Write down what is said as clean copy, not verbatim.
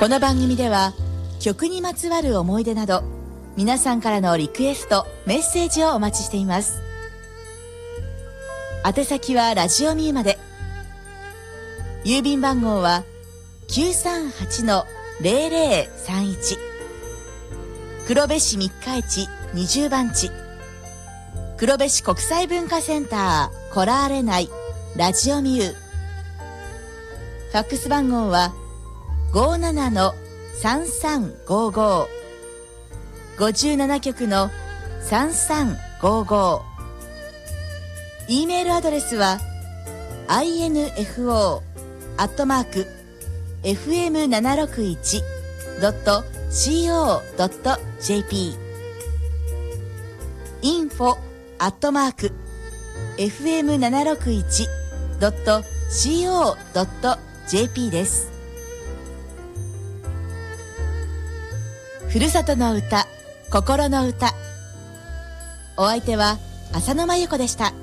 この番組では曲にまつわる思い出など皆さんからのリクエスト、メッセージをお待ちしています。宛先はラジオミューまで。郵便番号は 938-0031 黒部市三日市20番地黒部市国際文化センターコラーレ内ラジオミュー。ファックス番号は 57-3355 57局の3355。E メールアドレスは info@fm761.co.jp info@fm761.co.jp です。ふるさとの歌、心の歌。お相手は浅野真由子でした。